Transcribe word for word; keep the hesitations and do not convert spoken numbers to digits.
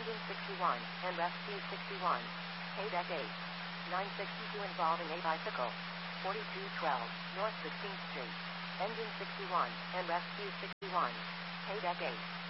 Engine sixty-one, and Rescue sixty-one. Paydeck eight. nine sixty-two involving a bicycle. forty-two twelve, North sixteenth Street. Engine sixty-one, and Rescue sixty-one. Paydeck eight.